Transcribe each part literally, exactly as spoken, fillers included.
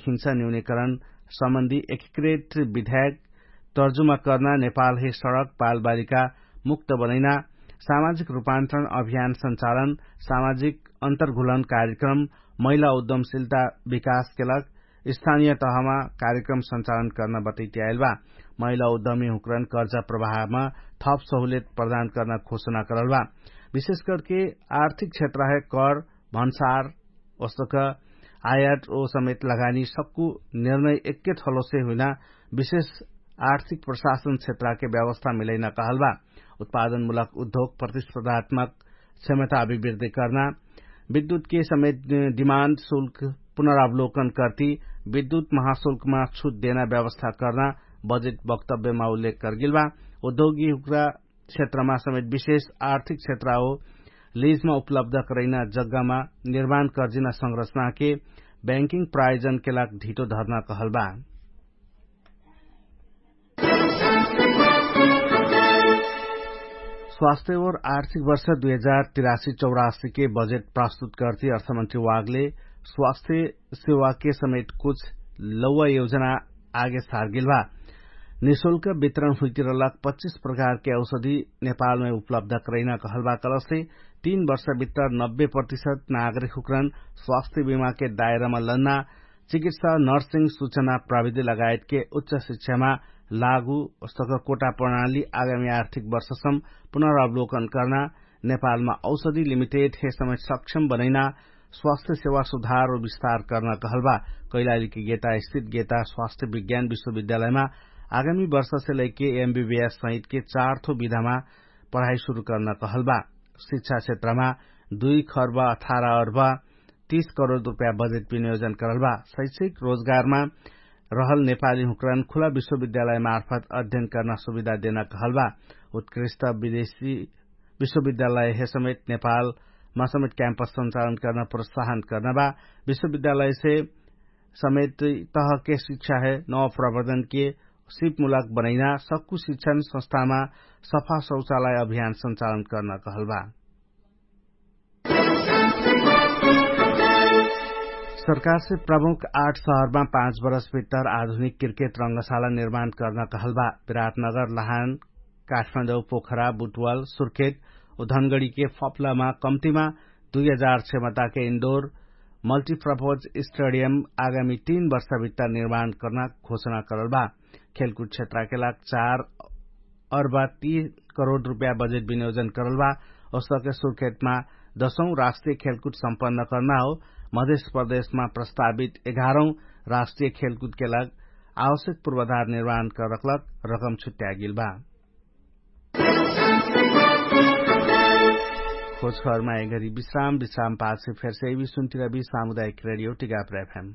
हिंसा न्यूनीकरण सम्बन्धी एकीकृत विधेयक तर्जुमा गर्न, नेपाल हे सड़क बालबालिका मुक्त बनैना, सामाजिक रूपान्तरण अभियान सञ्चालन, सामाजिक अन्तर्घुलन कार्यक्रम, महिला उद्यमशीलता विकास केलक, स्थानीय तहमा कार्यक्रम सञ्चालन गर्न बतैत्यायल बा। महिला उद्यमी हुक्रन कर्जा प्रवाहमा थप सहुलियत प्रदान गर्न घोषणा करल बा। विशेष करके आर्थिक क्षेत्र है कर, भन्सार, वस्तुक आयात ओ समेत लगानी सबको निर्णय एकै थलो से हुना विशेष आर्थिक प्रशासन क्षेत्र के व्यवस्था मिलैना कहल बा। उत्पादनमूलक उद्योग प्रतिस्पर्धात्मक क्षमता अभिवृद्धि करना, विद्युत के समेत डिमांड शुल्क पुनरावलोकन करती, विद्युत महाशुल्क में छूट देना व्यवस्था करना बजेट वक्तव्य में उल्लेख कर गिल बा। उद्योगी हुक्रा क्षेत्र में समेत विशेष आर्थिक क्षेत्र हो लीज में उपलब्ध करैना जग्गा में निर्माण कर्जिना संरचना के बैंकिंग प्रायोजन के लाग ढीटो धरना कहल बा। स्वास्थ्य और आर्थिक वर्ष दुई हजार तिरासी चौरासी के बजट प्रस्तुत करती अर्थमंत्री वागले स्वास्थ्य सेवा के समेत कुछ लौवा योजना आगे सारगिल बा। निःशुल्क वितरण हुईतिरलक पच्चीस प्रकार के औषधि नेपाल में उपलब्ध करैना कहल बा। कलसे तीन वर्ष भीतर नब्बे प्रतिशत नागरिक हुक्रन स्वास्थ्य बीमा के दायरा में लन्ना, चिकित्सा, नर्सिंग, सूचना प्रविधि लगायत के उच्च शिक्षा में लागू कोटा प्रणाली आगामी आर्थिक वर्षसम्म पुनरावलोकन करना, नेपाल में औषधि लिमिटेड हे समेत सक्षम बनैना, स्वास्थ्य सेवा सुधार और विस्तार करना कहल बा। कैलाली के गेटा स्थित गेटा स्वास्थ्य विज्ञान विश्वविद्यालय में आगामी वर्ष से लेके एमबीबीएस सहित के चार थो विधा में पढ़ाई शुरू करना कहल बा। शिक्षा क्षेत्र में दुई खर्ब अठारह अर्ब तीस करोड़ रूपया बजेट विनियोजन करल बा। शैक्षिक रोजगार में रहल नेपाली हुक्रन खुला विश्वविद्यालय मार्फत अध्ययन करना सुविधा देना कहल बा। उत्कृष्ट विदेशी विश्वविद्यालय हे समेत नेपाल में समेत कैंपस संचालन करना प्रोत्साहन करना बा। विश्वविद्यालय से समेत तह के शिक्षा है नव प्रवर्धन के सिपमूलक बनैना, सबको शिक्षण संस्था में सफा शौचालय अभियान संचालन करना कहल बा। सरकार से प्रमुख आठ शहर में पांच वर्ष भीतर आधुनिक क्रिकेट रंगशाला निर्माण करना कहल बा। विराटनगर, लाहान, काठमाडौँ, पोखरा, बुटवल, सुर्खेत और धनगढ़ी के फपला में कम्ती में दुई हजार क्षमता के इंडोर मल्टीपर्पज स्टेडियम आगामी तीन वर्ष भीतर निर्माण करना घोषणा करल बा। खेलकूद क्षेत्र के लाग चार अर्ब तीन करोड़ रूपया बजेट विनियोजन करल बा। उसके सुर्खेत में दसौं राष्ट्रीय खेलकूद सम्पन्न करना हो। मध्य प्रदेश में प्रस्तावित ग्यारहौं राष्ट्रीय खेलकूद के लाग आवश्यक पूर्वाधार निर्माण कर रखलक रकम छुट्या गिल बा। खोज खबर में एक घड़ी विश्राम विश्राम पाँच से फिर से भी सुनती रवि सामुदायिक रेडियो टिकापुर एफएम।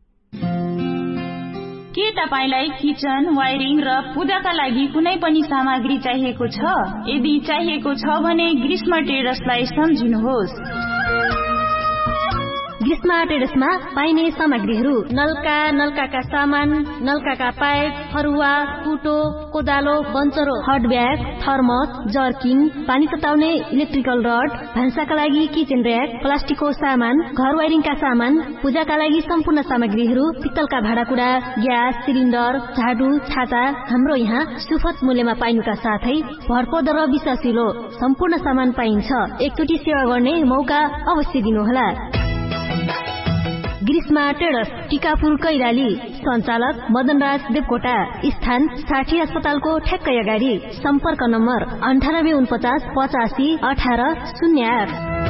के तपाईलाई किचन, वायरिङ र पूजाका लागि कुनै पनि सामग्री चाहिएको छ? यदि चाहिएको छ भने ग्रीष्म ट्रेडर्सलाई सम्झिनुहोस्। ग्रीष्म ट्रेडर्समा पाइने सामग्रीहरू नलका, नलकाका सामान, नलकाका पाइप, फरुवा, कुटो, कोदालो, बन्चरो, हट ब्याग, थर्मस, जर्किन, पानी तताउने इलेक्ट्रिकल रड, भान्साका लागि किचन र्याक, प्लास्टिकको सामान, घर वायरिङका सामान, पूजाका लागि सम्पूर्ण सामग्रीहरू, पित्तलका भाँडाकुँडा, ग्यास सिलिन्डर, झाडु, छाता हाम्रो यहाँ सुपथ मूल्यमा पाइनुका साथै भरपर्दो र विश्वासिलो सम्पूर्ण सामान पाइन्छ। एकचोटि सेवा गर्ने मौका अवश्य दिनुहोला। ग्रीष्मा ट्रेडर्स, टिकापुर, कैलाली। सञ्चालक मदनराज देवकोटा। स्थान साठी अस्पतालको ठ्याक्कै अगाडि। सम्पर्क नम्बर अन्ठानब्बे उनपचास पचासी अठार शून्य आठ।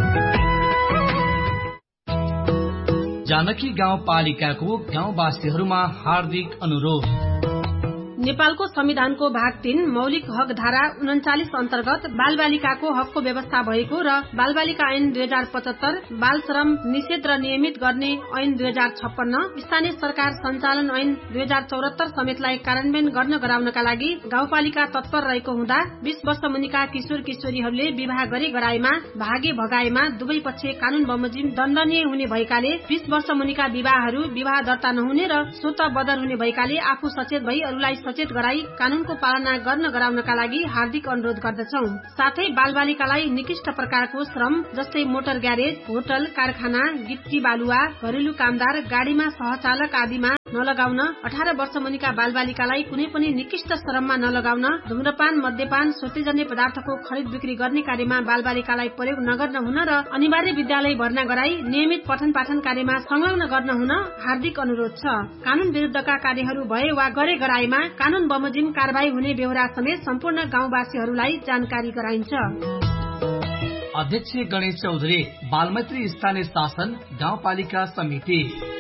जानकी गाउँपालिकाको गाउँवासीहरूमा हार्दिक अनुरोध। नेपालको संविधानको भाग तीन मौलिक हक धारा उन्चालिस अन्तर्गत बाल बालिकाको हकको व्यवस्था भएको र बाल बालिका ऐन दुई हजार पचहत्तर, बाल श्रम निषेध र नियमित गर्ने ऐन दुई हजार छप्पन्न, स्थानीय सरकार संचालन ऐन दुई हजार चौरात्तर समेतलाई कार्यान्वयन गर्न गराउनका लागि गाउँपालिका तत्पर रहेको हुँदा बीस वर्ष मुनिका किशोर किशोरीहरूले विवाह गरी गराएमा भागे भगाएमा दुवै पक्ष कानून बमोजिम दण्डनीय हुने भएकाले बीस वर्ष मुनिका विवाहहरू विवाह दर्ता नहुने र स्वतः बदर हुने भएकाले आफू सचेत भई अरूलाई सचेत गराई कानूनको पालना गर्न गराउनका लागि हार्दिक अनुरोध गर्दछौ। साथै बालबालिकालाई निकृष्ट प्रकारको श्रम जस्तै मोटर ग्यारेज, होटल, कारखाना, गिट्टी बालुवा, घरेलु कामदार, गाडीमा सहचालक आदिमा नलगाउन, अठार वर्ष मुनिका बालबालिकालाई कुनै पनि निकृष्ट श्रममा नलगाउन, धुम्रपान, मद्यपान, श्रोतजन्य पदार्थको खरिद बिक्री गर्ने कार्यमा बालबालिकालाई प्रयोग नगर्न हुन र अनिवार्य विद्यालय भर्ना गराई नियमित पठन पाठन कार्यमा संलग्न गर्न हुन हार्दिक अनुरोध छ। कानून विरुद्धका कार्यहरू भए वा गरे गराएमा कानून बमोजिम कारबाही हुने बेहोरा समेत सम्पूर्ण गाउँवासीहरूलाई जानकारी गराइन्छ। अध्यक्ष गणेश चौधरी, बालमैत्री स्थानीय शासन गाउँपालिका समिति।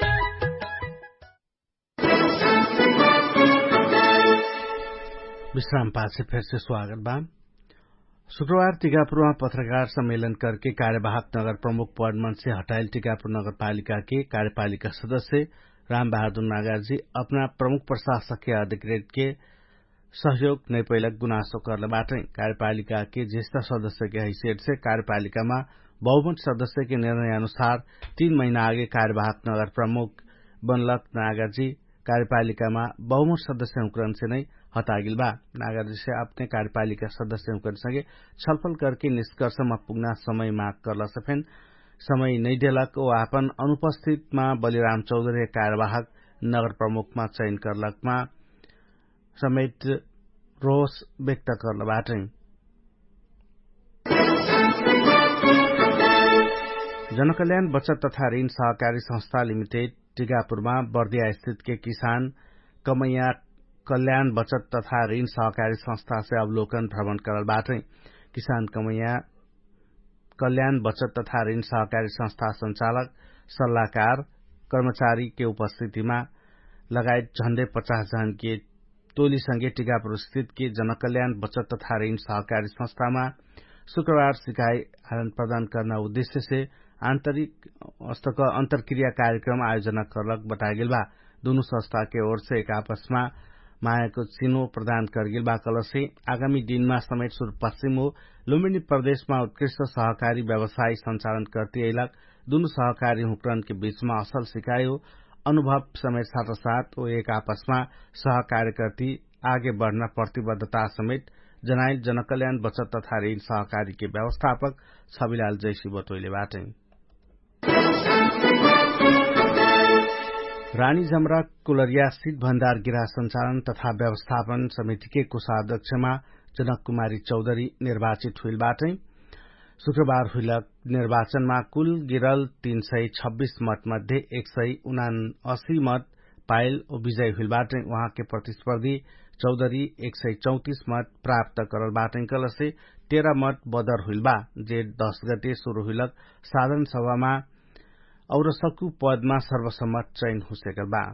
विश्राम पाछे फिर से स्वागत बा। शुक्रवार टीकापुरमा पत्रकार सम्मेलन करके कार्यवाहक नगर प्रमुख पद मन से हटायल टीकापुर नगरपालिका के कार्यपालिका सदस्य राम बहादुर नागार्जी अपना प्रमुख प्रशासकीय अधिकृत के सहयोग नै पहिलक गुनासो गर्नबाटै कार्यपालिका के ज्येष्ठ सदस्य के हैसियत से कार्यपालिका में बहुमत सदस्य के निर्णय अनुसार तीन महीना आगे कार्यवाहक नगर प्रमुख बनलक नागार्जी कार्यपालिका में बहुमत सदस्य हुकरन से नहीं हटागिल बा। नागार्जी से अपने कार्यपालिका सदस्य हुकरन संगे छलफल करके निष्कर्ष में पुगना समय माग करल सफेन समय नहीं देलक ओ अपन अनुपस्थित में बलिराम चौधरी कार्यवाहक नगर प्रमुख में चयन करलक में समेत रोष व्यक्त करलबाटै जनकल्याण बचत तथा ऋण सहकारी संस्था लिमिटेड टीकापुरमा बर्दिया स्थित के किसान कमैया कल्याण बचत तथा ऋण सहकारी संस्था से अवलोकन भ्रमण करलबाटै किसान कमैया कल्याण बचत तथा ऋण सहकारी संस्था संचालक सल्लाहकार कर्मचारी के उपस्थिति में लगायत झण्डै पचास जन के टोली संगे टीकापुर स्थित के जनकल्याण बचत तथा ऋण सहकारी संस्था में शुक्रवार सिकाई आदान प्रदान करना उद्देश्य से आंतरिक अंतरक्रिया कार्यक्रम आयोजना करलक बतागिल बा। दोनों संस्था के ओर से एक आपस में मायाको चिनो प्रदान करगिल बा कल से आगामी दिन में समेत सुदूरपश्चिम लुम्बिनी प्रदेश में उत्कृष्ट सहकारी व्यवसाय संचालन करती अयलक दोनों सहकारी हुकरन के बीच में असल सिकायो अनुभव समेत साथ साथ वो एक आपस में सहकार्य करती आगे बढ़ना प्रतिबद्धता समेत जनाइल जनकल्याण बचत तथा ऋण सहकारी के व्यवस्थापक छविलाल जैसी बतोइले बाटे। रानी जमरा कुलरिया शीत भण्डार गिरा संचालन तथा व्यवस्थापन समिति के कोषाध्यक्षमा जनक कुमारी चौधरी निर्वाचित हुइल बाटे। शुक्रबार हुइलक निर्वाचन में कुल गिरल तीन सय छब्बीस मत मध्ये एक सय उनासी मत पायल और विजय हुइल बाटे। वहां के प्रतिस्पर्धी चौधरी एक सय चौतीस मत प्राप्त करल बाटे कल से तेरह मत बदर हुइल बा। जे दस गते शुरू हुइलक साधारण सभा में और सकु पद में सर्वसम्मत चयन हो सकल बा।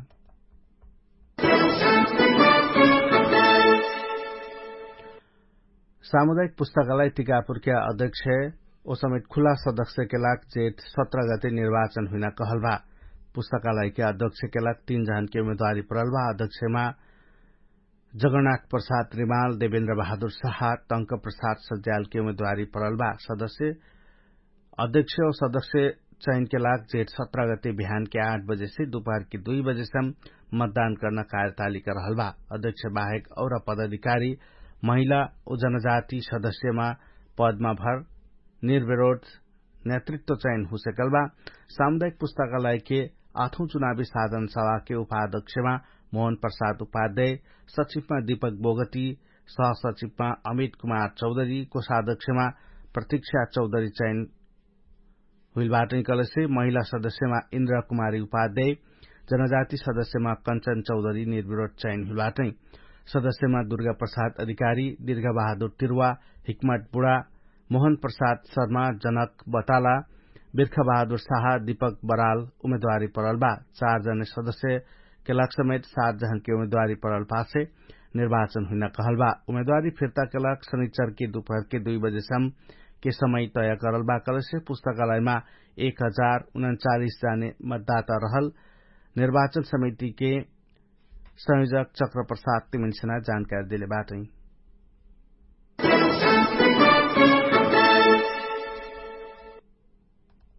सामुदायिक पुस्तकालय टीकापुर के अध्यक्ष ओ समेत खुला सदस्य के लाख जेठ सत्रह गते निर्वाचन हुइना कहल बा। पुस्तकालय के अध्यक्ष के लाख तीन जन के उम्मीदवारी पड़ल बा। अध्यक्ष में जगन्नाथ प्रसाद रिमाल, देवेन्द्र बहादुर शाह, टंक प्रसाद सज्जाल के उम्मीदवारी पड़ल बा। सदस्य अध्यक्ष और सदस्य चयन के लाख जेठ सत्रह गते बिहान के आठ बजे से दोपहर के दुई बजे से मतदान करना कार्यतालिका रहल बा। अध्यक्ष बाहेक और पदाधिकारी महिला और जनजाति सदस्य में पद में भर निर्विरोध नेतृत्व चयन हो सकल बा। सामुदायिक पुस्तकालय के आठौं चुनावी साधन सभा के उपाध्यक्ष में मोहन प्रसाद उपाध्याय, सचिव में दीपक बोगटी, सह सचिव में अमित कुमार चौधरी, कोषाध्यक्ष में प्रतीक्षा चौधरी चयन हुइल बाटे कल से महिला सदस्य में इंद्र कुमारी उपाध्याय, जनजाति सदस्य में कंचन चौधरी निर्विरोध चयन हुइल बाटे। सदस्य में दुर्गा प्रसाद अधिकारी, दीर्घ बहादुर तिरुवा, हिकमत बुढ़ा, मोहन प्रसाद शर्मा, जनक बताला, बिर्ख बहादुर शाह, दीपक बराल उम्मीदवारी पड़ल बा। चार जने सदस्य के लाख समेत सात जन के उम्मीदवारी पड़ल पासे निर्वाचन हुइना कहल बा। उम्मीदवारी फिर्ता के लाख शनिचर के दोपहर के दुई बजे शाम के समय तय करल बा। कल से पुस्तकालय में एक हजार उनचालीस जाने मतदाता रहल निर्वाचन समिति के संयोजक चक्र प्रसाद तिमिनसेना जानकारी दिले बाटे।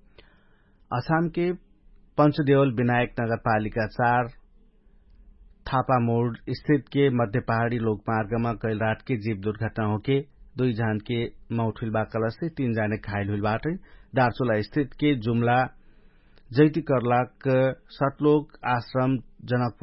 असम के पंचदेवल विनायक नगरपालिका चार थापा मोड़ स्थित के मध्य पहाड़ी लोकमार्ग में कल रात के जीप दुर्घटना होके दुई जन के मौत हुई बा से तीन जने घायल हुई बाटे दार्चुला स्थित के जुमला जैती करलाक सतलोक आश्रम जनकपुर